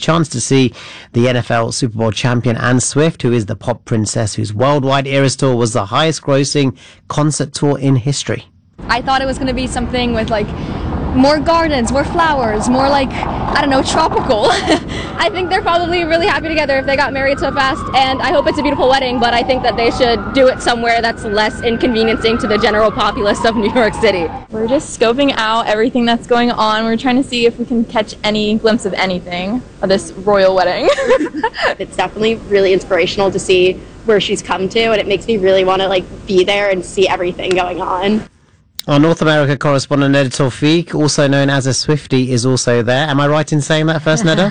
chance to see the NFL Super Bowl champion Anne Swift, who is the pop princess whose worldwide Eras tour was the highest grossing concert tour in history. I thought it was going to be something with like more gardens, more flowers, more like, I don't know, tropical. I think they're probably really happy together if they got married so fast, and I hope it's a beautiful wedding, but I think that they should do it somewhere that's less inconveniencing to the general populace of New York City. We're just scoping out everything that's going on. We're trying to see if we can catch any glimpse of anything of this royal wedding. It's definitely really inspirational to see where she's come to, and it makes me really want to like be there and see everything going on. Our North America correspondent Neda Tawfiq, also known as a Swiftie, is also there. Am I right in saying that first, Neda?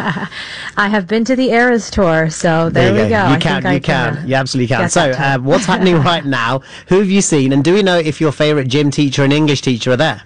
I have been to the Eras tour, so there we go. You can. You absolutely can. So, what's happening right now? Who have you seen? And do we know if your favourite gym teacher and English teacher are there?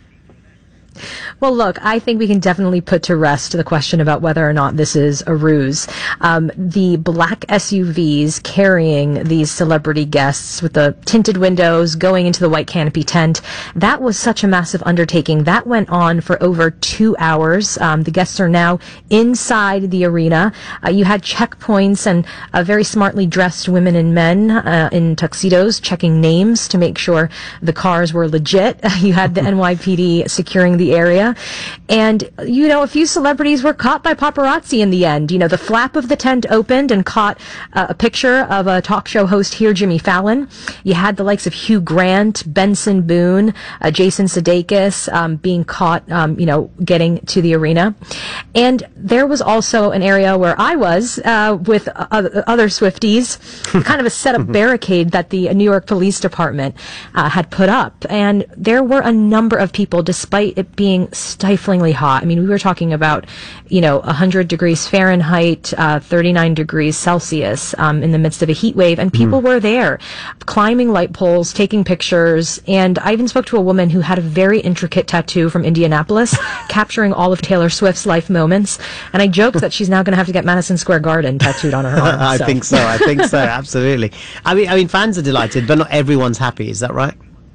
Well, look, I think we can definitely put to rest the question about whether or not this is a ruse. The black SUVs carrying these celebrity guests with the tinted windows going into the white canopy tent, that was such a massive undertaking. That went on for over 2 hours. The guests are now inside the arena. You had checkpoints and very smartly dressed women and men in tuxedos checking names to make sure the cars were legit. You had the NYPD securing the area. And, you know, a few celebrities were caught by paparazzi in the end. You know, the flap of the tent opened and caught a picture of a talk show host here, Jimmy Fallon. You had the likes of Hugh Grant, Benson Boone, Jason Sudeikis being caught, getting to the arena. And there was also an area where I was with other Swifties, kind of a set up barricade that the New York Police Department had put up. And there were a number of people, despite it being stiflingly hot. I mean, we were talking about, 100 degrees Fahrenheit, 39 degrees Celsius in the midst of a heat wave. And people were there climbing light poles, taking pictures. And I even spoke to a woman who had a very intricate tattoo from Indianapolis, capturing all of Taylor Swift's life moments. And I joked that she's now going to have to get Madison Square Garden tattooed on her arm. I think so. Absolutely. I mean, fans are delighted, but not everyone's happy. Is that right?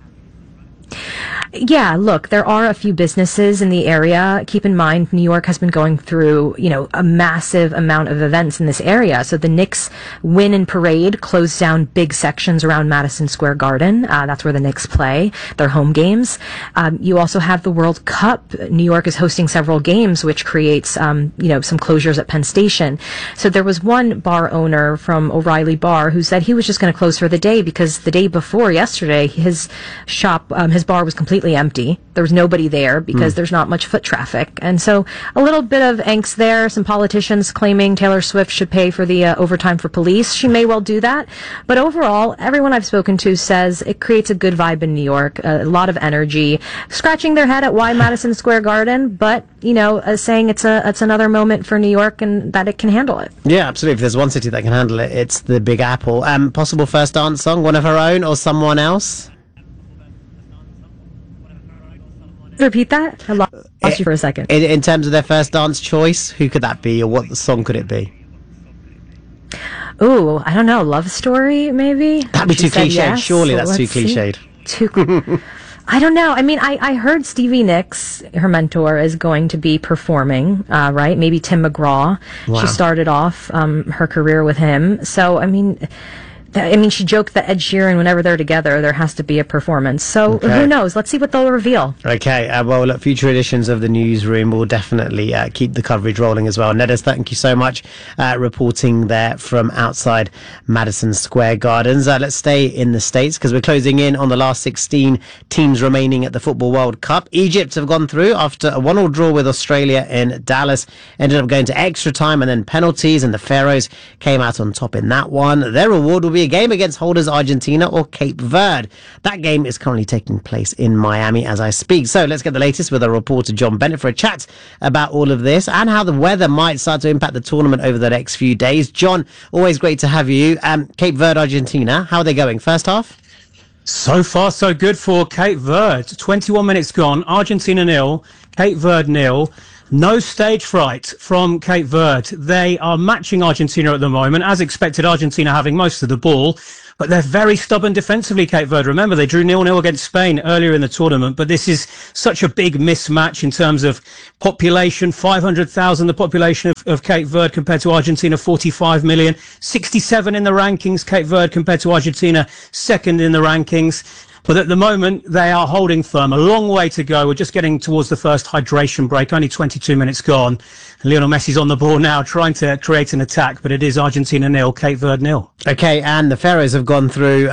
Yeah, look, there are a few businesses in the area. Keep in mind, New York has been going through, a massive amount of events in this area. So the Knicks win and parade closed down big sections around Madison Square Garden. That's where the Knicks play their home games. You also have the World Cup. New York is hosting several games, which creates, some closures at Penn Station. So there was one bar owner from O'Reilly Bar who said he was just going to close for the day because the day before yesterday, his shop, his bar was completely empty. There was nobody there because there's not much foot traffic. And so a little bit of angst there. Some politicians claiming Taylor Swift should pay for the overtime for police. She may well do that. But overall, everyone I've spoken to says it creates a good vibe in New York, a lot of energy, scratching their head at why Madison Square Garden, but, saying it's another moment for New York and that it can handle it. Yeah, absolutely. If there's one city that can handle it, it's the Big Apple. Possible first dance song, one of her own or someone else? Repeat that? I lost you for a second. In terms of their first dance choice, who could that be, or what song could it be? Ooh, I don't know. Love Story, maybe? That'd be too cliched. Yes, Surely so that's too cliched. I don't know. I mean, I heard Stevie Nicks, her mentor, is going to be performing, right? Maybe Tim McGraw. Wow. She started off her career with him. So, she joked that Ed Sheeran, whenever they're together, there has to be a performance. So who knows? Let's see what they'll reveal. Okay. Well, look, future editions of the newsroom will definitely keep the coverage rolling as well. Neda, thank you so much reporting there from outside Madison Square Gardens. Let's stay in the States because we're closing in on the last 16 teams remaining at the Football World Cup. Egypt have gone through after a 1-1 draw with Australia in Dallas. Ended up going to extra time and then penalties, and the Pharaohs came out on top in that one. Their reward will be a game against holders Argentina or Cape Verde. That game is currently taking place in Miami as I speak. So let's get the latest with our reporter John Bennett for a chat about all of this and how the weather might start to impact the tournament over the next few days. John, always great to have you. Cape Verde, Argentina, how are they going? First half? So far, so good for Cape Verde. 21 minutes gone. Argentina 0, Cape Verde 0. No stage fright from Cape Verde. They are matching Argentina at the moment. As expected, Argentina having most of the ball. but they're very stubborn defensively, Cape Verde. Remember, they drew 0-0 against Spain earlier in the tournament, but this is such a big mismatch in terms of population. 500,000, the population of Cape Verde compared to Argentina, 45 million. 67 in the rankings, Cape Verde compared to Argentina, second in the rankings. But at the moment, they are holding firm. A long way to go. We're just getting towards the first hydration break. Only 22 minutes gone. Lionel Messi's on the ball now, trying to create an attack. But it is Argentina 0, Cape Verde 0. Okay, and the Pharaohs have gone through...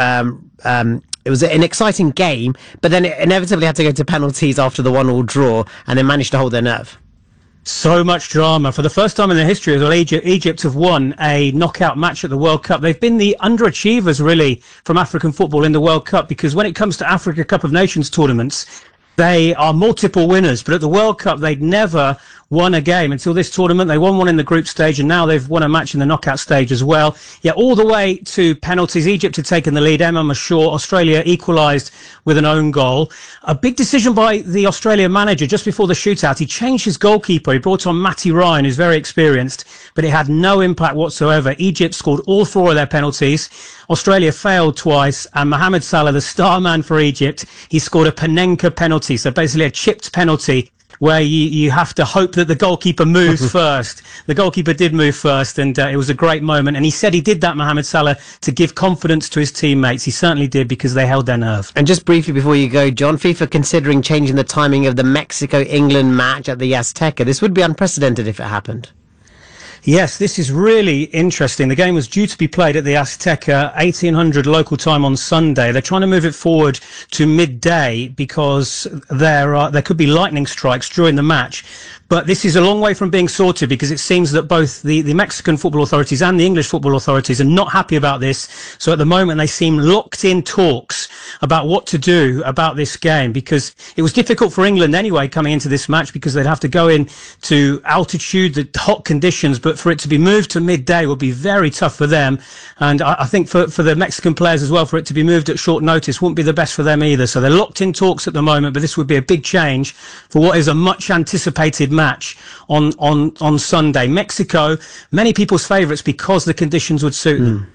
it was an exciting game, but then it inevitably had to go to penalties after the 1-1 draw, and they managed to hold their nerve. So much drama. For the first time in their history, Egypt have won a knockout match at the World Cup. They've been the underachievers, really, from African football in the World Cup, because when it comes to Africa Cup of Nations tournaments, they are multiple winners. But at the World Cup, they'd never won a game until this tournament. They won one in the group stage, and now they've won a match in the knockout stage as well. Yeah, all the way to penalties. Egypt had taken the lead. Emma Mashaw, Australia equalised with an own goal. A big decision by the Australian manager just before the shootout. He changed his goalkeeper. He brought on Matty Ryan, who's very experienced, but it had no impact whatsoever. Egypt scored all 4 of their penalties. Australia failed twice, and Mohamed Salah, the star man for Egypt, he scored a Panenka penalty, so basically a chipped penalty, where you have to hope that the goalkeeper moves first. The goalkeeper did move first, and it was a great moment. And he said he did that, Mohamed Salah, to give confidence to his teammates. He certainly did, because they held their nerve. And just briefly before you go, John, FIFA considering changing the timing of the Mexico-England match at the Azteca. This would be unprecedented if it happened. Yes, this is really interesting. The game was due to be played at the Azteca, 1800 local time on Sunday. They're trying to move it forward to midday because there could be lightning strikes during the match. But this is a long way from being sorted, because it seems that both the Mexican football authorities and the English football authorities are not happy about this. So at the moment, they seem locked in talks about what to do about this game, because it was difficult for England anyway coming into this match, because they'd have to go in to altitude, the hot conditions, but for it to be moved to midday would be very tough for them. And I think for the Mexican players as well, for it to be moved at short notice wouldn't be the best for them either. So they're locked in talks at the moment, but this would be a big change for what is a much anticipated match on Sunday. Mexico, many people's favourites because the conditions would suit them.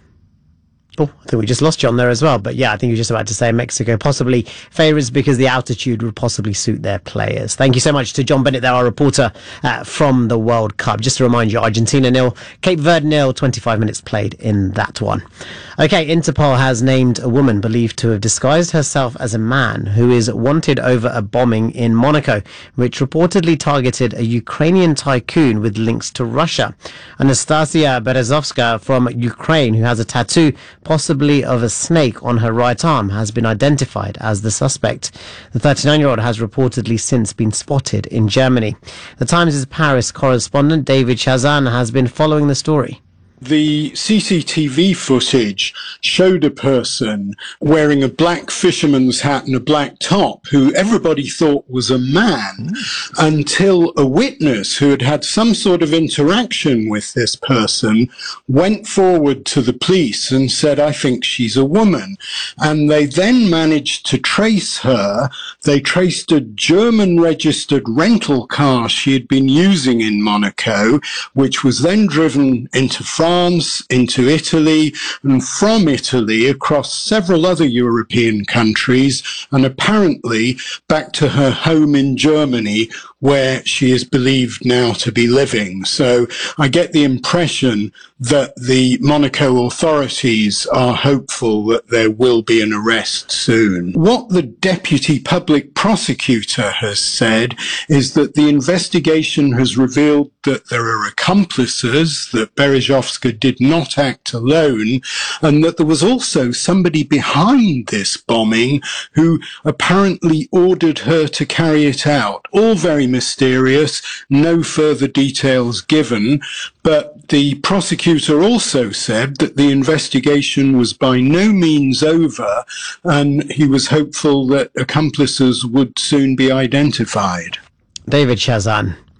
Oh, I think we just lost John there as well. But yeah, I think you're just about to say Mexico possibly favourites because the altitude would possibly suit their players. Thank you so much to John Bennett there, our reporter from the World Cup. Just to remind you, Argentina 0, Cape Verde 0, 25 minutes played in that one. Okay, Interpol has named a woman believed to have disguised herself as a man who is wanted over a bombing in Monaco, which reportedly targeted a Ukrainian tycoon with links to Russia. Anastasia Berezovska from Ukraine, who has a tattoo possibly of a snake on her right arm, has been identified as the suspect. The 39-year-old has reportedly since been spotted in Germany. The Times' Paris correspondent David Chazan has been following the story. The CCTV footage showed a person wearing a black fisherman's hat and a black top who everybody thought was a man until a witness who had had some sort of interaction with this person went forward to the police and said, "I think she's a woman." And they then managed to trace her. They traced a German registered rental car she had been using in Monaco, which was then driven into France, into Italy, and from Italy across several other European countries, and apparently back to her home in Germany, where she is believed now to be living. So I get the impression that the Monaco authorities are hopeful that there will be an arrest soon. What the deputy public prosecutor has said is that the investigation has revealed that there are accomplices, that Berezovska did not act alone, and that there was also somebody behind this bombing who apparently ordered her to carry it out. All very mysterious, no further details given, but the prosecutor also said that the investigation was by no means over, and he was hopeful that accomplices would soon be identified. David Chazan.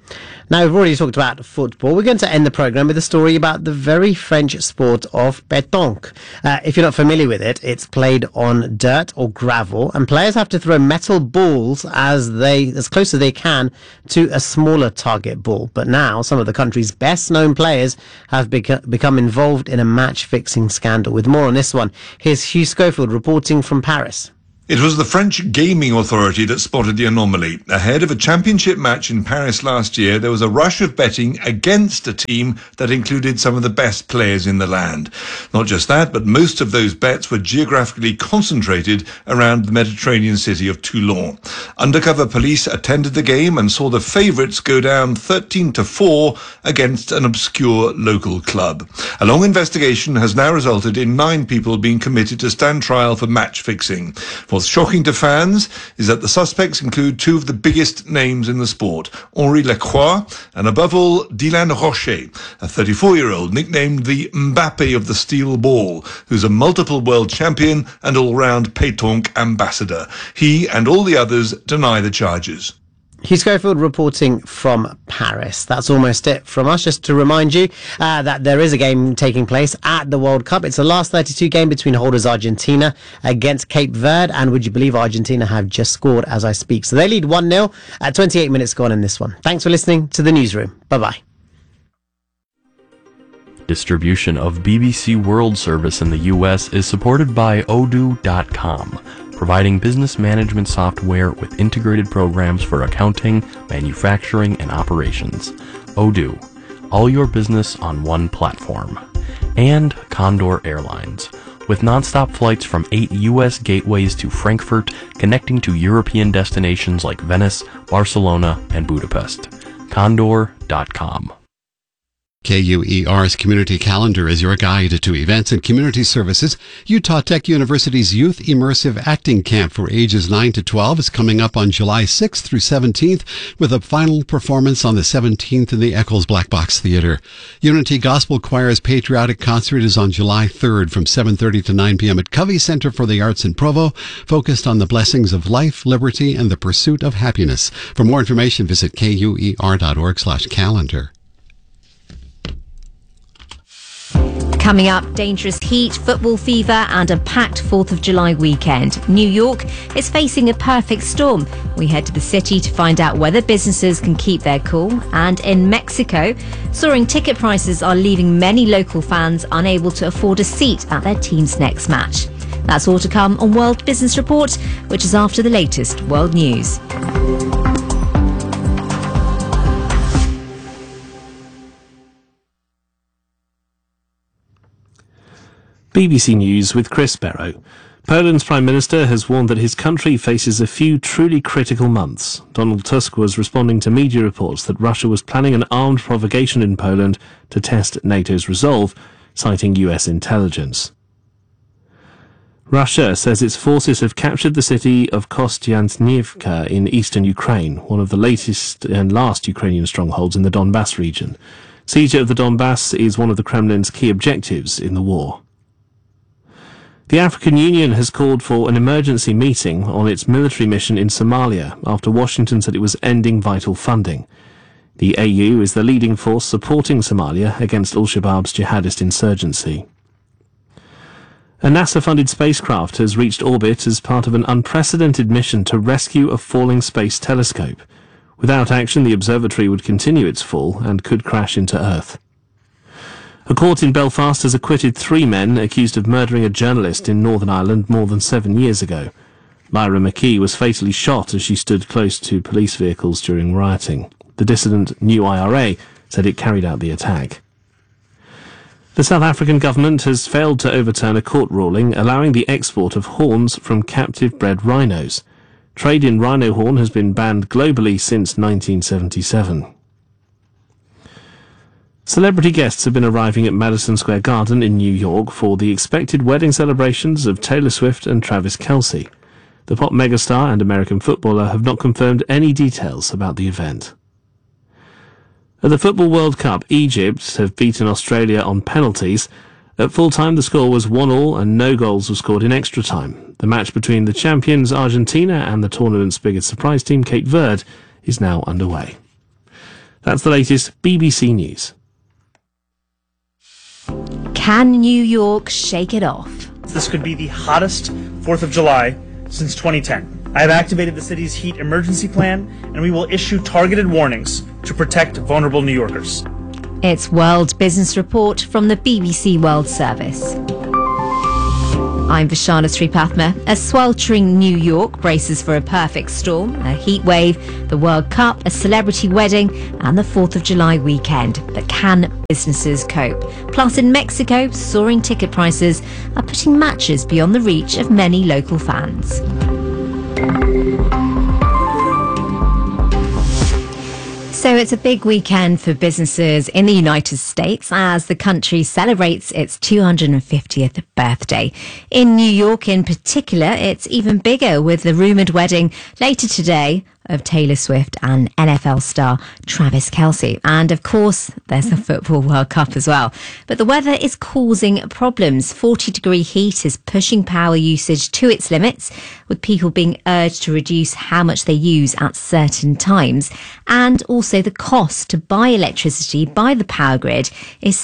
Now, we've already talked about football. We're going to end the programme with a story about the very French sport of pétanque. If you're not familiar with it, it's played on dirt or gravel, and players have to throw metal balls as close as they can to a smaller target ball. But now, some of the country's best-known players have become involved in a match-fixing scandal. With more on this one, here's Hugh Schofield reporting from Paris. It was the French Gaming Authority that spotted the anomaly. Ahead of a championship match in Paris last year, there was a rush of betting against a team that included some of the best players in the land. Not just that, but most of those bets were geographically concentrated around the Mediterranean city of Toulon. Undercover police attended the game and saw the favourites go down 13-4 against an obscure local club. A long investigation has now resulted in 9 people being committed to stand trial for match fixing. What's shocking to fans is that the suspects include 2 of the biggest names in the sport, Henri Lacroix and, above all, Dylan Rocher, a 34-year-old nicknamed the Mbappe of the steel ball, who's a multiple world champion and all-round pétanque ambassador. He and all the others deny the charges. Hugh Schofield reporting from Paris. That's almost it from us. Just to remind you that there is a game taking place at the World Cup. It's the last 32 game between holders Argentina against Cape Verde. And would you believe Argentina have just scored as I speak? So they lead 1-0 at 28 minutes gone in this one. Thanks for listening to The Newsroom. Bye-bye. Distribution of BBC World Service in the U.S. is supported by Odoo.com, providing business management software with integrated programs for accounting, manufacturing, and operations. Odoo, all your business on one platform. And Condor Airlines, with nonstop flights from 8 U.S. gateways to Frankfurt, connecting to European destinations like Venice, Barcelona, and Budapest. Condor.com. KUER's Community Calendar is your guide to events and community services. Utah Tech University's Youth Immersive Acting Camp for ages 9 to 12 is coming up on July 6th through 17th, with a final performance on the 17th in the Eccles Black Box Theater. Unity Gospel Choir's Patriotic Concert is on July 3rd from 7:30 to 9 p.m. at Covey Center for the Arts in Provo, focused on the blessings of life, liberty, and the pursuit of happiness. For more information, visit kuer.org/calendar. Coming up, dangerous heat, football fever and a packed 4th of July weekend. New York is facing a perfect storm. We head to the city to find out whether businesses can keep their cool. And in Mexico, soaring ticket prices are leaving many local fans unable to afford a seat at their team's next match. That's all to come on World Business Report, which is after the latest world news. BBC News with Chris Barrow. Poland's Prime Minister has warned that his country faces a few truly critical months. Donald Tusk was responding to media reports that Russia was planning an armed provocation in Poland to test NATO's resolve, citing US intelligence. Russia says its forces have captured the city of Kostyantynivka in eastern Ukraine, one of the latest and last Ukrainian strongholds in the Donbass region. Siege of the Donbass is one of the Kremlin's key objectives in the war. The African Union has called for an emergency meeting on its military mission in Somalia after Washington said it was ending vital funding. The AU is the leading force supporting Somalia against al-Shabaab's jihadist insurgency. A NASA-funded spacecraft has reached orbit as part of an unprecedented mission to rescue a falling space telescope. Without action, the observatory would continue its fall and could crash into Earth. A court in Belfast has acquitted 3 men accused of murdering a journalist in Northern Ireland more than 7 years ago. Lyra McKee was fatally shot as she stood close to police vehicles during rioting. The dissident New IRA said it carried out the attack. The South African government has failed to overturn a court ruling allowing the export of horns from captive-bred rhinos. Trade in rhino horn has been banned globally since 1977. Celebrity guests have been arriving at Madison Square Garden in New York for the expected wedding celebrations of Taylor Swift and Travis Kelce. The pop megastar and American footballer have not confirmed any details about the event. At the Football World Cup, Egypt have beaten Australia on penalties. At full-time, the score was 1-1 and no goals were scored in extra time. The match between the champions Argentina and the tournament's biggest surprise team, Cape Verde, is now underway. That's the latest BBC News. Can New York shake it off? This could be the hottest 4th of July since 2010. I have activated the city's heat emergency plan, and we will issue targeted warnings to protect vulnerable New Yorkers. It's World Business Report from the BBC World Service. I'm Vishana Sripathma. A sweltering New York braces for a perfect storm, a heat wave, the World Cup, a celebrity wedding and the 4th of July weekend. But can businesses cope? Plus in Mexico, soaring ticket prices are putting matches beyond the reach of many local fans. So it's a big weekend for businesses in the United States as the country celebrates its 250th birthday. In New York in particular, it's even bigger with the rumoured wedding later today of Taylor Swift and NFL star Travis Kelce. And of course, there's the Football World Cup as well. But the weather is causing problems. 40-degree heat is pushing power usage to its limits, with people being urged to reduce how much they use at certain times. And also the cost to buy electricity by the power grid is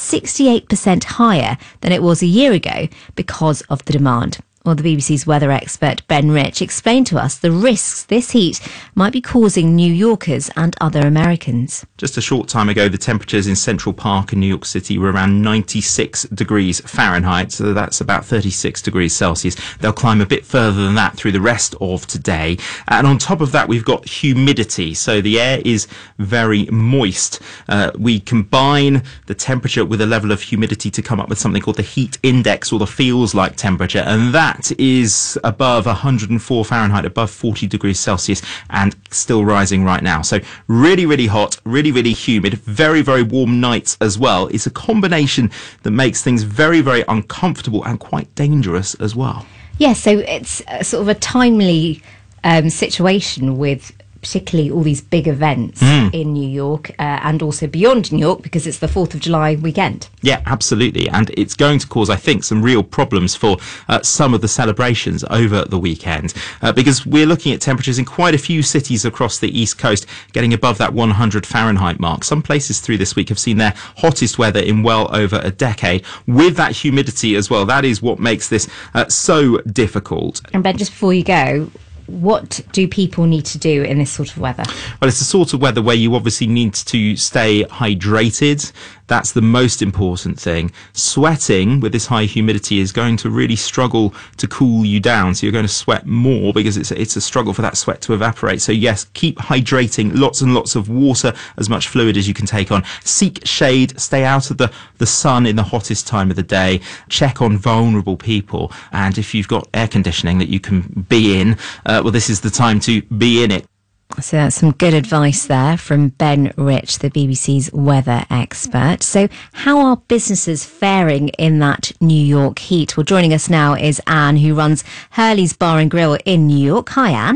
68% higher than it was a year ago because of the demand. Well, the BBC's weather expert Ben Rich explained to us the risks this heat might be causing New Yorkers and other Americans. Just a short time ago, the temperatures in Central Park in New York City were around 96 degrees Fahrenheit, so that's about 36 degrees Celsius. They'll climb a bit further than that through the rest of today. And on top of that, we've got humidity, so the air is very moist. We combine the temperature with a level of humidity to come up with something called the heat index, or the feels like temperature, and that is above 104 Fahrenheit, above 40 degrees Celsius, and still rising right now. So really, really hot, really, really humid, very, very warm nights as well. It's a combination that makes things very, very uncomfortable and quite dangerous as well. Yeah, so it's sort of a timely situation with particularly all these big events in New York and also beyond New York, because it's the 4th of July weekend. Yeah, absolutely. And it's going to cause, I think, some real problems for some of the celebrations over the weekend, because we're looking at temperatures in quite a few cities across the East Coast getting above that 100 Fahrenheit mark. Some places through this week have seen their hottest weather in well over a decade, with that humidity as well. That is what makes this so difficult. And Ben, just before you go, what do people need to do in this sort of weather? Well, it's the sort of weather where you obviously need to stay hydrated. That's the most important thing. Sweating with this high humidity is going to really struggle to cool you down. So you're going to sweat more because it's a struggle for that sweat to evaporate. So yes, keep hydrating, lots and lots of water, as much fluid as you can take on. Seek shade, stay out of the sun in the hottest time of the day. Check on vulnerable people. And if you've got air conditioning that you can be in, well, this is the time to be in it. So that's some good advice there from Ben Rich, the BBC's weather expert. So how are businesses faring in that New York heat? Well, joining us now is Anne, who runs Hurley's Bar and Grill in New York. Hi, Anne.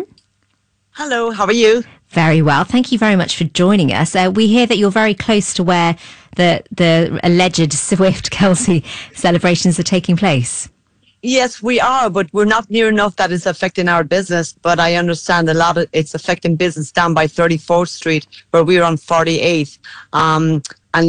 Hello, how are you? Very well. Thank you very much for joining us. We hear that you're very close to where the alleged Swift Kelce celebrations are taking place. Yes, we are, but we're not near enough that it's affecting our business. But I understand a lot of it's affecting business down by 34th Street, where we're on 48th. And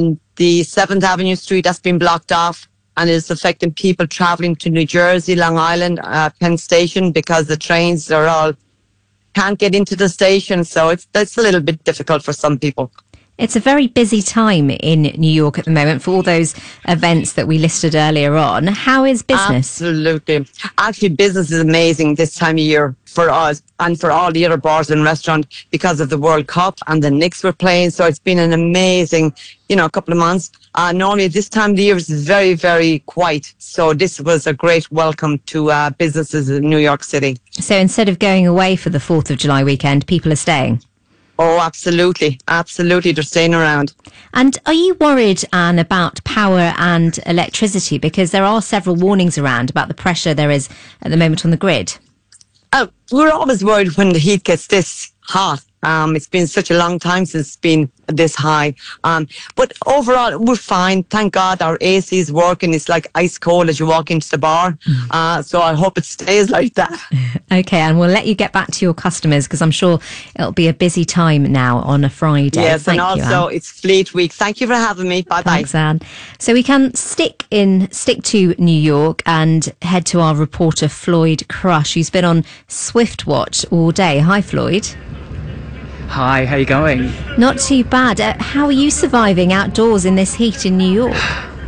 the 7th Avenue Street, that's been blocked off, and it's affecting people traveling to New Jersey, Long Island, Penn Station, because the trains are all can't get into the station. So it's a little bit difficult for some people. It's a very busy time in New York at the moment for all those events that we listed earlier on. How is business? Absolutely. Actually, business is amazing this time of year for us and for all the other bars and restaurants because of the World Cup, and the Knicks were playing. So it's been an amazing, couple of months. Normally this time of the year is very, very quiet. So this was a great welcome to businesses in New York City. So instead of going away for the 4th of July weekend, people are staying? Oh, absolutely. Absolutely. They're staying around. And are you worried, Anne, about power and electricity? Because there are several warnings around about the pressure there is at the moment on the grid. We're always worried when the heat gets this hot It's been such a long time since it's been this high. But overall, we're fine. Thank God our AC is working. It's like ice cold as you walk into the bar. So I hope it stays like that. Okay, and we'll let you get back to your customers because I'm sure it'll be a busy time now on a Friday. Yes, Thank and you, also Anne. it's Fleet Week. Thank you for having me. Bye-bye. Thanks, Anne. So we can stick to New York and head to our reporter Floyd Crush, who's been on Swift Watch all day. Hi, Floyd. Hi, how you going? Not too bad. How are you surviving outdoors in this heat in New York?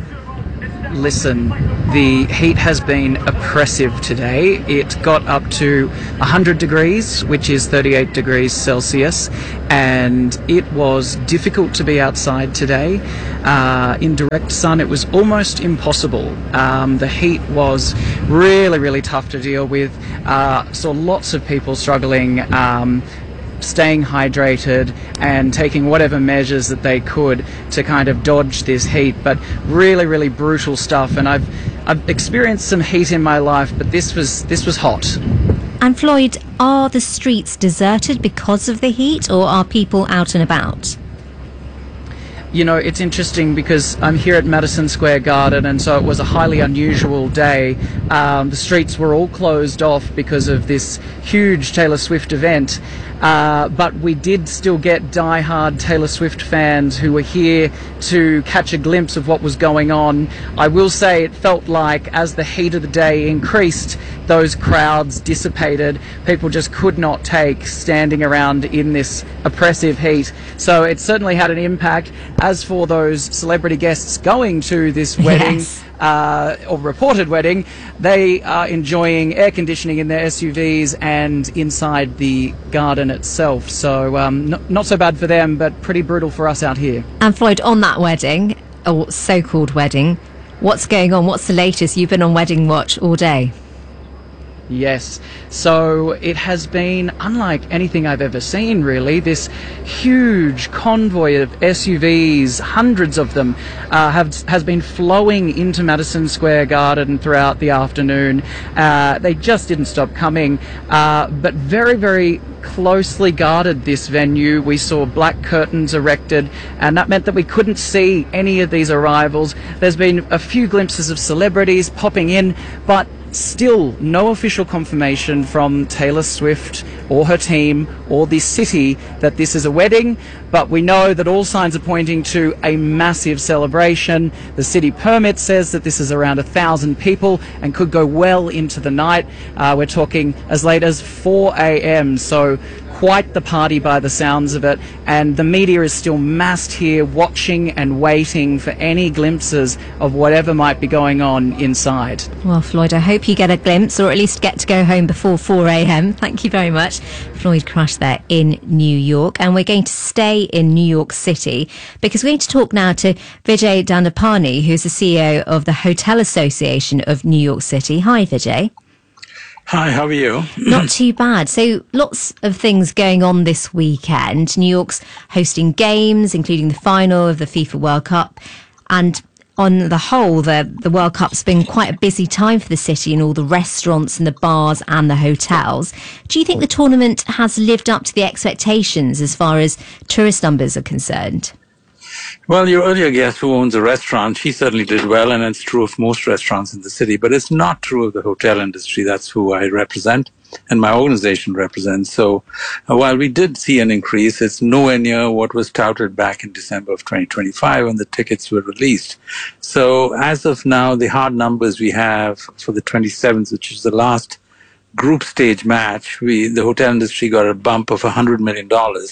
Listen, the heat has been oppressive today. It got up to 100 degrees, which is 38 degrees Celsius, and it was difficult to be outside today. In direct sun, it was almost impossible. The heat was really, really tough to deal with. Saw lots of people struggling, staying hydrated and taking whatever measures that they could to kind of dodge this heat, but really, really brutal stuff. And I've experienced some heat in my life, but this was hot. And Floyd, are the streets deserted because of the heat, or are people out and about? You know, it's interesting because I'm here at Madison Square Garden, and so it was a highly unusual day. The streets were all closed off because of this huge Taylor Swift event. But we did still get die-hard Taylor Swift fans who were here to catch a glimpse of what was going on. I will say it felt like as the heat of the day increased, those crowds dissipated. People just could not take standing around in this oppressive heat. So it certainly had an impact. As for those celebrity guests going to this wedding, Yes. Or reported wedding, they are enjoying air conditioning in their SUVs and inside the garden itself. So not so bad for them, but pretty brutal for us out here. And Floyd, on that wedding, or so-called wedding, what's going on? What's the latest? You've been on Wedding Watch all day. Yes, so it has been unlike anything I've ever seen, really. This huge convoy of SUVs, hundreds of them, has been flowing into Madison Square Garden throughout the afternoon. They just didn't stop coming, but very, very closely guarded this venue. We saw black curtains erected, and that meant that we couldn't see any of these arrivals. There's been a few glimpses of celebrities popping in, but still no official confirmation from Taylor Swift or her team or the city that this is a wedding, but we know that all signs are pointing to a massive celebration. The city permit says that this is around 1,000 people and could go well into the night. We're talking as late as 4 a.m. So quite the party by the sounds of it, and the media is still massed here watching and waiting for any glimpses of whatever might be going on inside. Well, Floyd, I hope you get a glimpse or at least get to go home before 4 a.m. Thank you very much. Floyd Crush there in New York. And we're going to stay in New York City because we're going to talk now to Vijay Dandapani, who's the CEO of the Hotel Association of New York City. Hi, Vijay. Hi, how are you? Not too bad. So lots of things going on this weekend. New York's hosting games, including the final of the FIFA World Cup. And on the whole, the World Cup's been quite a busy time for the city and all the restaurants and the bars and the hotels. Do you think the tournament has lived up to the expectations as far as tourist numbers are concerned? Well, your earlier guest who owns a restaurant, she certainly did well, and it's true of most restaurants in the city, but it's not true of the hotel industry. That's who I represent and my organization represents. So while we did see an increase, it's nowhere near what was touted back in December of 2025 when the tickets were released. So as of now, the hard numbers we have for the 27th, which is the last group stage match, the hotel industry got a bump of $100 million.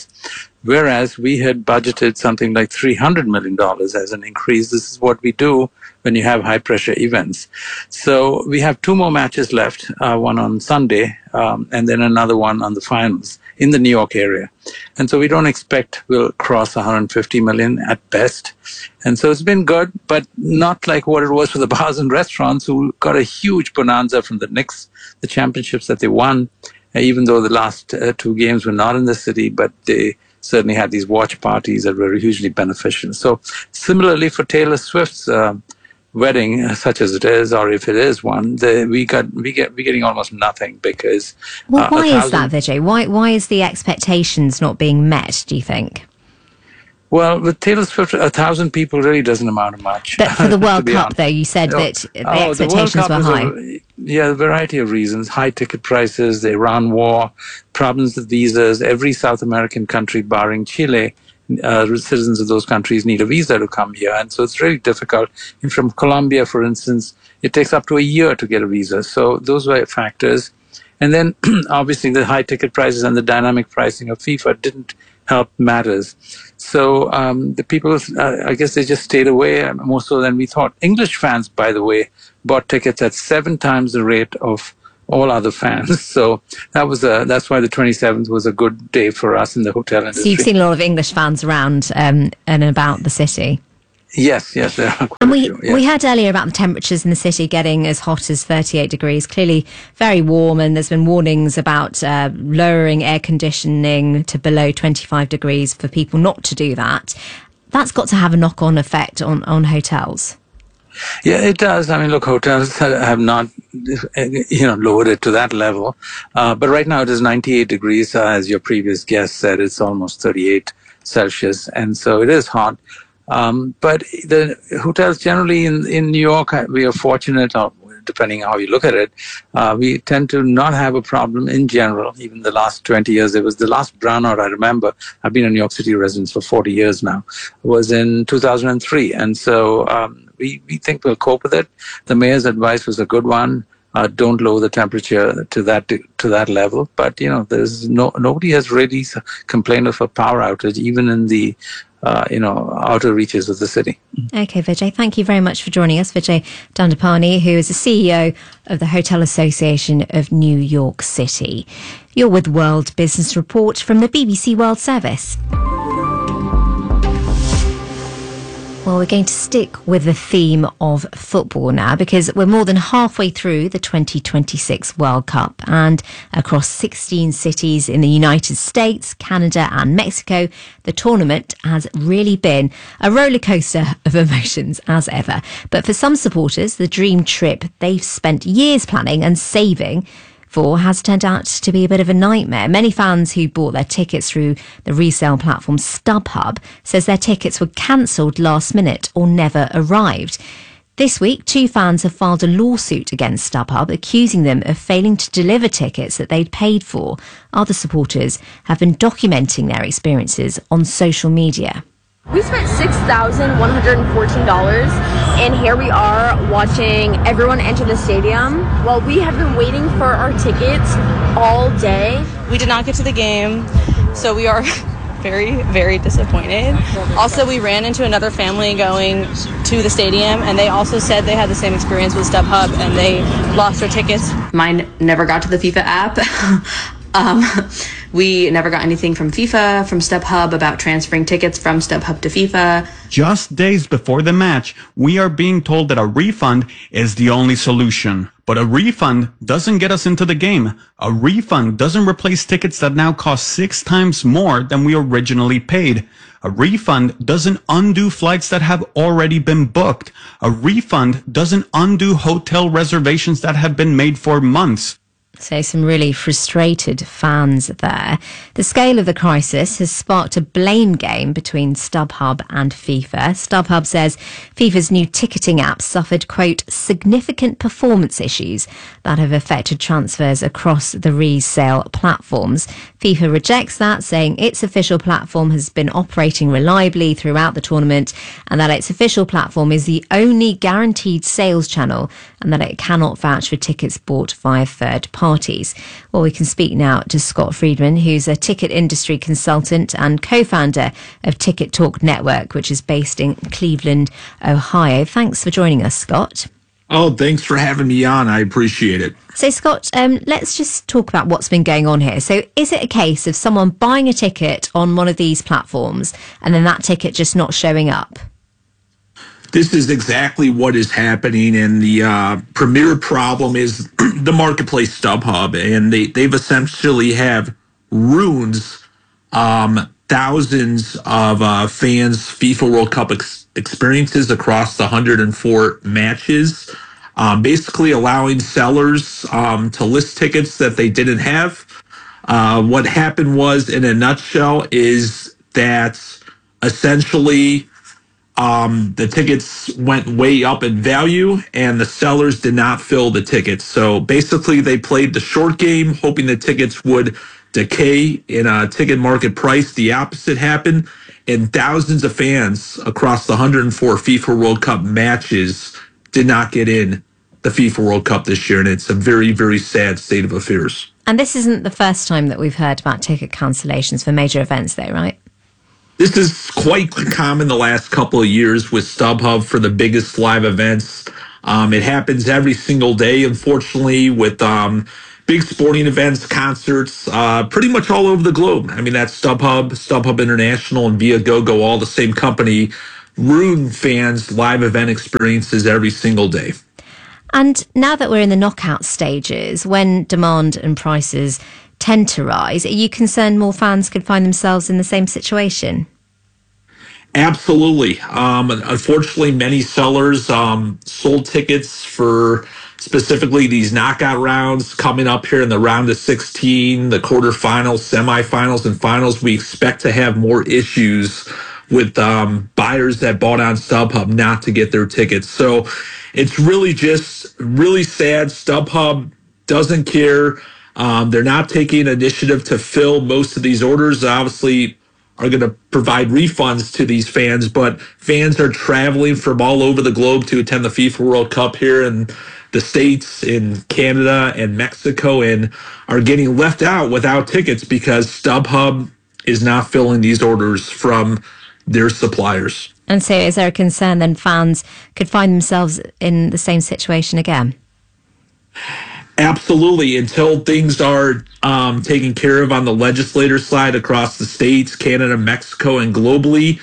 Whereas we had budgeted something like $300 million as an increase. This is what we do when you have high pressure events. So we have two more matches left, one on Sunday and then another one on the finals in the New York area. And so we don't expect we'll cross 150 million at best. And so it's been good, but not like what it was for the bars and restaurants who got a huge bonanza from the Knicks, the championships that they won, even though the last two games were not in the city, but they certainly had these watch parties that were hugely beneficial. So similarly for Taylor Swift's wedding, such as it is, or if it is one, we're getting almost nothing because. Well, why is that, Vijay? Why is the expectations not being met, do you think? Well, with Taylor Swift, 1,000 people really doesn't amount to much. But for the World Cup, though, you said that the expectations were high. A variety of reasons. High ticket prices, the Iran war, problems with visas. Every South American country, barring Chile, citizens of those countries need a visa to come here. And so it's really difficult. And from Colombia, for instance, it takes up to a year to get a visa. So those were factors. And then, obviously, the high ticket prices and the dynamic pricing of FIFA didn't help matters. So the people, I guess they just stayed away more so than we thought. English fans, by the way, bought tickets at 7 times the rate of all other fans. So that's why the 27th was a good day for us in the hotel industry. So you've seen a lot of English fans around and about the city. Yes, there are. And we heard earlier about the temperatures in the city getting as hot as 38 degrees, clearly very warm, and there's been warnings about lowering air conditioning to below 25 degrees for people not to do that. That's got to have a knock-on effect on hotels. Yeah, it does. I mean, look, hotels have not, lowered it to that level. But right now it is 98 degrees. As your previous guest said, it's almost 38 Celsius. And so it is hot. But the hotels generally in New York, we are fortunate, depending how you look at it, we tend to not have a problem in general. Even the last 20 years, it was the last brownout I remember. I've been a New York City resident for 40 years now. Was in 2003. And so we think we'll cope with it. The mayor's advice was a good one. Don't lower the temperature to that level. But, there's nobody has really complained of a power outage, even in the outer reaches of the city. Okay, Vijay, thank you very much for joining us. Vijay Dandapani, who is the CEO of the Hotel Association of New York City. You're with World Business Report from the BBC World Service. Well, we're going to stick with the theme of football now, because we're more than halfway through the 2026 World Cup, and across 16 cities in the United States, Canada and Mexico, the tournament has really been a roller coaster of emotions as ever. But for some supporters, the dream trip they've spent years planning and saving for has turned out to be a bit of a nightmare. Many fans who bought their tickets through the resale platform StubHub says their tickets were cancelled last minute or never arrived. This week, 2 fans have filed a lawsuit against StubHub, accusing them of failing to deliver tickets that they'd paid for. Other supporters have been documenting their experiences on social media. We spent $6,114, and here we are watching everyone enter the stadium while we have been waiting for our tickets all day. We did not get to the game, so we are very, very disappointed. Also, we ran into another family going to the stadium, and they also said they had the same experience with StubHub, and they lost their tickets. Mine never got to the FIFA app. We never got anything from FIFA, from StubHub, about transferring tickets from StubHub to FIFA. Just days before the match, we are being told that a refund is the only solution. But a refund doesn't get us into the game. A refund doesn't replace tickets that now cost 6 times more than we originally paid. A refund doesn't undo flights that have already been booked. A refund doesn't undo hotel reservations that have been made for months. So some really frustrated fans there. The scale of the crisis has sparked a blame game between StubHub and FIFA. StubHub says FIFA's new ticketing app suffered, quote, significant performance issues that have affected transfers across the resale platforms. FIFA rejects that, saying its official platform has been operating reliably throughout the tournament and that its official platform is the only guaranteed sales channel and that it cannot vouch for tickets bought via third parties. Well, we can speak now to Scott Friedman, who's a ticket industry consultant and co-founder of Ticket Talk Network, which is based in Cleveland, Ohio. Thanks for joining us, Scott. Oh, thanks for having me on. I appreciate it. So, Scott, let's just talk about what's been going on here. So is it a case of someone buying a ticket on one of these platforms and then that ticket just not showing up? This is exactly what is happening, and the premier problem is the marketplace StubHub, and they've essentially have runes thousands of fans' FIFA World Cup experiences across the 104 matches, basically allowing sellers to list tickets that they didn't have. What happened was, in a nutshell, is that essentially the tickets went way up in value and the sellers did not fill the tickets. So basically they played the short game, hoping the tickets would decay in a ticket market price. The opposite happened, and thousands of fans across the 104 FIFA World Cup matches did not get in the FIFA World Cup this year, and it's a very, very sad state of affairs. And this isn't the first time that we've heard about ticket cancellations for major events, though, right? This is quite common the last couple of years with StubHub for the biggest live events. It happens every single day, unfortunately, with big sporting events, concerts, pretty much all over the globe. I mean, that's StubHub International, and Viagogo, all the same company, ruin fans' live event experiences every single day. And now that we're in the knockout stages, when demand and prices tend to rise, are you concerned more fans could find themselves in the same situation? Absolutely. Unfortunately, many sellers sold tickets for specifically these knockout rounds coming up here in the round of 16, the quarterfinals, semifinals, and finals. We expect to have more issues with buyers that bought on StubHub not to get their tickets. So it's really just really sad. StubHub doesn't care. They're not taking initiative to fill most of these orders. Obviously, are going to provide refunds to these fans, but fans are traveling from all over the globe to attend the FIFA World Cup here in the States, in Canada, and Mexico, and are getting left out without tickets because StubHub is not filling these orders from their suppliers. And so is there a concern then fans could find themselves in the same situation again? Absolutely. Until things are taken care of on the legislator side across the states, Canada, Mexico, and globally,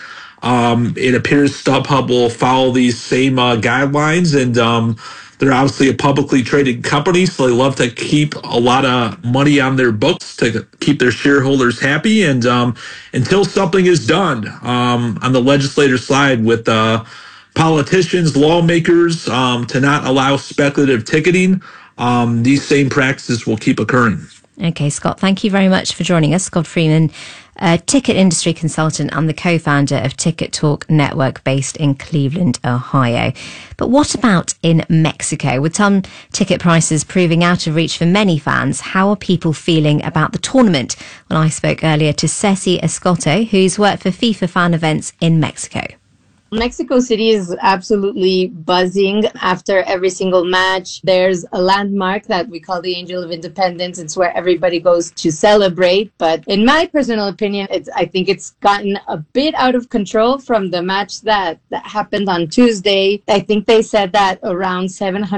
it appears StubHub will follow these same guidelines. And they're obviously a publicly traded company, so they love to keep a lot of money on their books to keep their shareholders happy. And until something is done on the legislator side with politicians, lawmakers, to not allow speculative ticketing, these same practices will keep occurring. Okay, Scott, thank you very much for joining us. Scott Freeman, a ticket industry consultant and the co-founder of Ticket Talk Network based in Cleveland, Ohio. But what about in Mexico? With some ticket prices proving out of reach for many fans, how are people feeling about the tournament? Well, I spoke earlier to Ceci Escoto, who's worked for FIFA fan events in Mexico. Mexico City is absolutely buzzing after every single match. There's a landmark that we call the Angel of Independence. It's where everybody goes to celebrate. But in my personal opinion, I think it's gotten a bit out of control from the match that happened on Tuesday. I think they said that around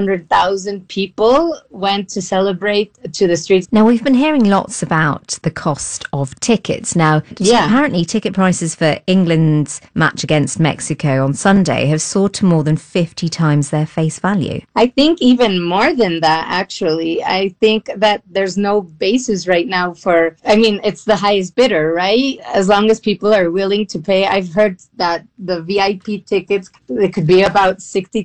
700,000 people went to celebrate to the streets. Now, we've been hearing lots about the cost of tickets. Now, apparently ticket prices for England's match against Mexico on Sunday have soared to more than 50 times their face value. I think even more than that, actually. I think that there's no basis right now it's the highest bidder, right? As long as people are willing to pay. I've heard that the VIP tickets, it could be about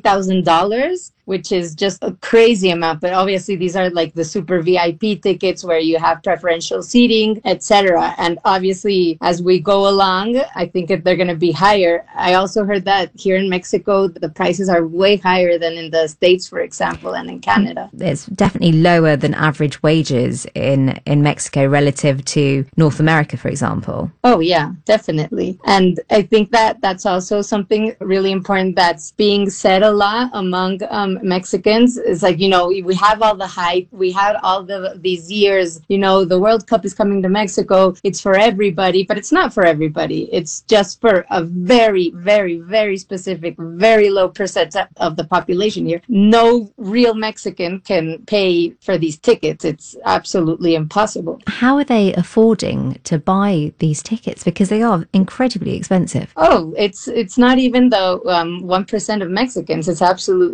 $60,000. Which is just a crazy amount. But obviously these are like the super VIP tickets where you have preferential seating, etc. And obviously as we go along, I think they're going to be higher. I also heard that here in Mexico, the prices are way higher than in the States, for example, and in Canada. It's definitely lower than average wages in Mexico relative to North America, for example. Oh, yeah, definitely. And I think that's also something really important that's being said a lot among Mexicans. Is like, we have all the hype, we had all these years, the World Cup is coming to Mexico, it's for everybody, but it's not for everybody. It's just for a very, very, very specific, very low percent of the population here. No real Mexican can pay for these tickets. It's absolutely impossible. How are they affording to buy these tickets? Because they are incredibly expensive. Oh, it's not even the 1% of Mexicans. It's absolutely just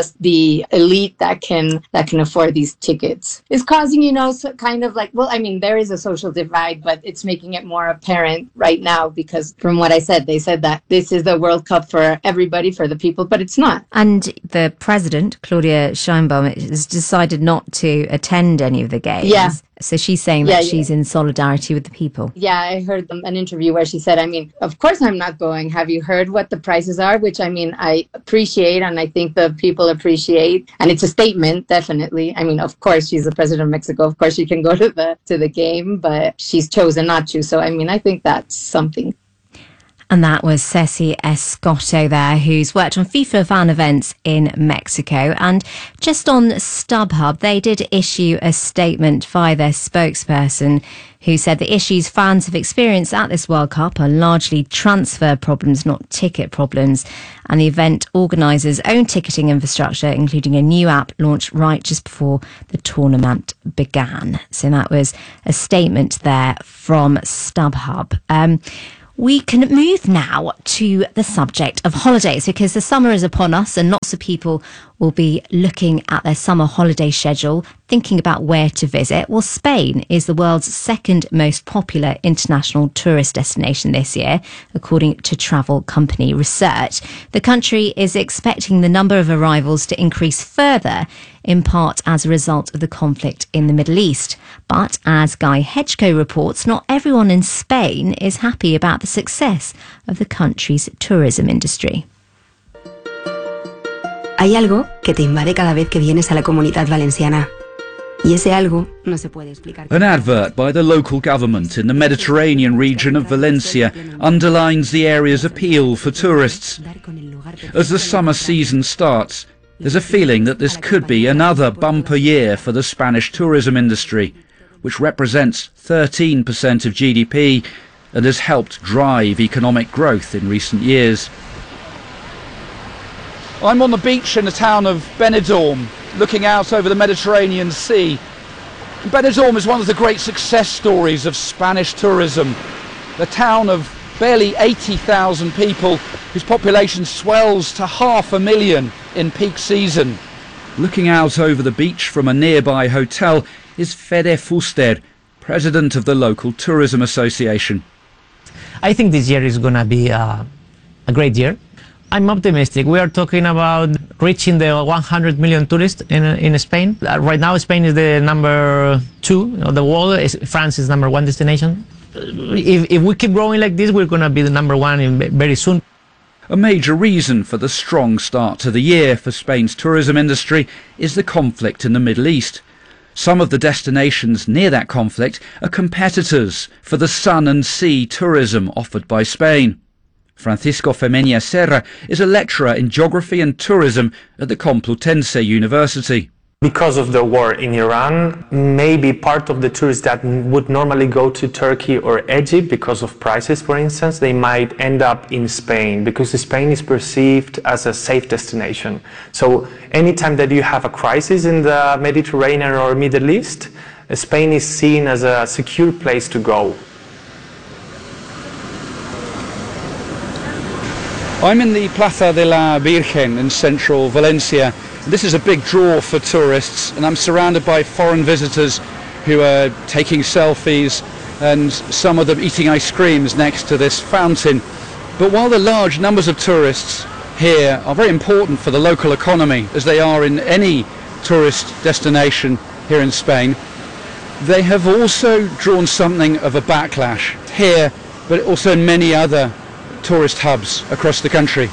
just the elite that can afford these tickets. It's causing, kind of like, well, I mean, there is a social divide, but it's making it more apparent right now because from what I said, they said that this is the World Cup for everybody, for the people, but it's not. And the president, Claudia Sheinbaum, has decided not to attend any of the games. Yeah. So she's saying that she's in solidarity with the people. Yeah, I heard an interview where she said, I mean, of course I'm not going. Have you heard what the prices are? Which, I mean, I appreciate, and I think the people appreciate. And it's a statement, definitely. I mean, of course, she's the president of Mexico. Of course, she can go to the game, but she's chosen not to. So, I mean, I think that's something. And that was Ceci Escoto there, who's worked on FIFA fan events in Mexico. And just on StubHub, they did issue a statement via their spokesperson who said the issues fans have experienced at this World Cup are largely transfer problems, not ticket problems. And the event organisers' own ticketing infrastructure, including a new app launched right just before the tournament began. So that was a statement there from StubHub. We can move now to the subject of holidays because the summer is upon us and lots of people will be looking at their summer holiday schedule, thinking about where to visit. Well, Spain is the world's second most popular international tourist destination this year, according to travel company research. The country is expecting the number of arrivals to increase further, in part as a result of the conflict in the Middle East. But as Guy Hedgecoe reports, not everyone in Spain is happy about the success of the country's tourism industry. Hay algo que te invade cada vez que vienes a la Comunidad Valenciana. Y ese algo no se puede explicar. An advert by the local government in the Mediterranean region of Valencia underlines the area's appeal for tourists. As the summer season starts, there's a feeling that this could be another bumper year for the Spanish tourism industry, which represents 13% of GDP and has helped drive economic growth in recent years. I'm on the beach in the town of Benidorm, looking out over the Mediterranean Sea. Benidorm is one of the great success stories of Spanish tourism. The town of barely 80,000 people, whose population swells to 500,000 in peak season. Looking out over the beach from a nearby hotel is Fede Fuster, president of the local tourism association. I think this year is going to be a great year. I'm optimistic. We are talking about reaching the 100 million tourists in Spain. Right now, Spain is the number 2 of the world. France is number 1 destination. If we keep growing like this, we're going to be the number 1 very soon. A major reason for the strong start to the year for Spain's tourism industry is the conflict in the Middle East. Some of the destinations near that conflict are competitors for the sun and sea tourism offered by Spain. Francisco Femenia Serra is a lecturer in geography and tourism at the Complutense University. Because of the war in Iran, maybe part of the tourists that would normally go to Turkey or Egypt because of prices, for instance, they might end up in Spain because Spain is perceived as a safe destination. So anytime that you have a crisis in the Mediterranean or Middle East, Spain is seen as a secure place to go. I'm in the Plaza de la Virgen in central Valencia. This is a big draw for tourists, and I'm surrounded by foreign visitors who are taking selfies and some of them eating ice creams next to this fountain. But while the large numbers of tourists here are very important for the local economy, as they are in any tourist destination here in Spain, they have also drawn something of a backlash here, but also in many other tourist hubs across the country.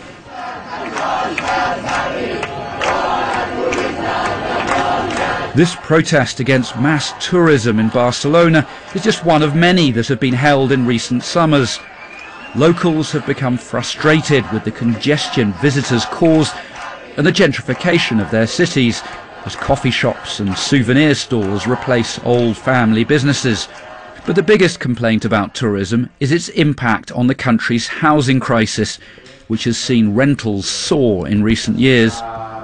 This protest against mass tourism in Barcelona is just one of many that have been held in recent summers. Locals have become frustrated with the congestion visitors cause and the gentrification of their cities as coffee shops and souvenir stores replace old family businesses. But the biggest complaint about tourism is its impact on the country's housing crisis, which has seen rentals soar in recent years.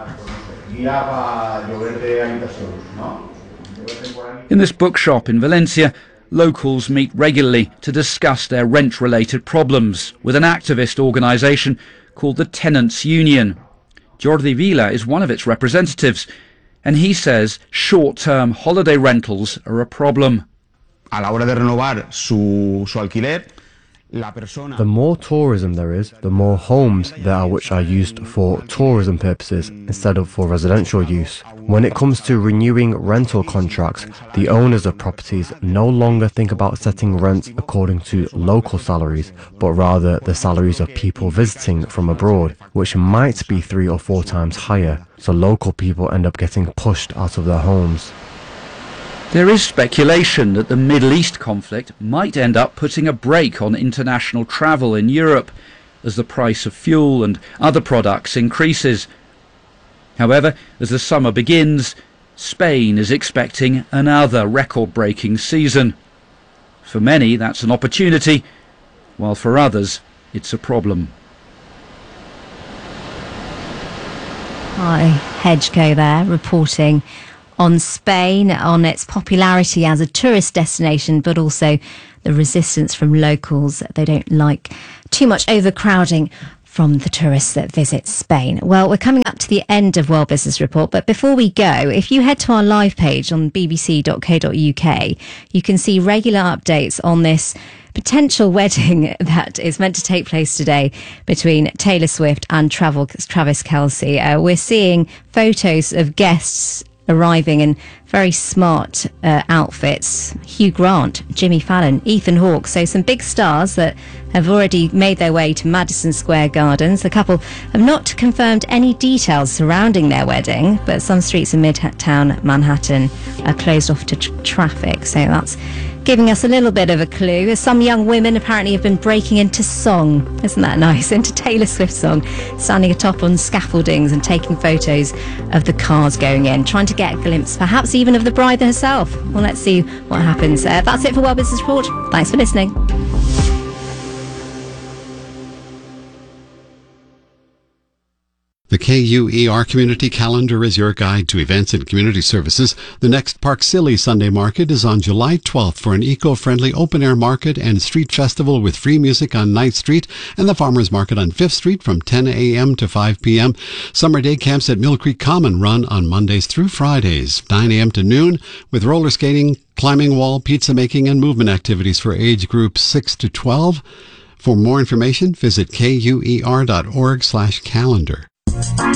In this bookshop in Valencia, locals meet regularly to discuss their rent-related problems with an activist organisation called the Tenants Union. Jordi Vila is one of its representatives, and he says short-term holiday rentals are a problem. A la hora de renovar su alquiler, the more tourism there is, the more homes there are which are used for tourism purposes instead of for residential use. When it comes to renewing rental contracts, the owners of properties no longer think about setting rents according to local salaries, but rather the salaries of people visiting from abroad, which might be 3 or 4 times higher, so local people end up getting pushed out of their homes. There is speculation that the Middle East conflict might end up putting a brake on international travel in Europe as the price of fuel and other products increases. However, as the summer begins, Spain is expecting another record-breaking season. For many, that's an opportunity, while for others, it's a problem. Hi, Hedgeco there, reporting on Spain, on its popularity as a tourist destination, but also the resistance from locals. They don't like too much overcrowding from the tourists that visit Spain. Well, we're coming up to the end of World Business Report, but before we go, if you head to our live page on bbc.co.uk, you can see regular updates on this potential wedding that is meant to take place today between Taylor Swift and Travis Kelce. We're seeing photos of guests arriving in very smart outfits. Hugh Grant, Jimmy Fallon, Ethan Hawke. So some big stars that have already made their way to Madison Square Gardens. The couple have not confirmed any details surrounding their wedding, but some streets in Midtown Manhattan are closed off to traffic. So that's giving us a little bit of a clue. Some young women apparently have been breaking into song, isn't that nice, into Taylor Swift's song, standing atop on scaffoldings and taking photos of the cars going in, trying to get a glimpse perhaps even of the bride herself. Well, let's see what happens. That's it for World Business Report. Thanks for listening. The KUER Community Calendar is your guide to events and community services. The next Park Silly Sunday Market is on July 12th for an eco-friendly open-air market and street festival with free music on 9th Street and the Farmers Market on 5th Street from 10 a.m. to 5 p.m. Summer day camps at Mill Creek Common run on Mondays through Fridays, 9 a.m. to noon, with roller skating, climbing wall, pizza making, and movement activities for age groups 6 to 12. For more information, visit kuer.org/calendar.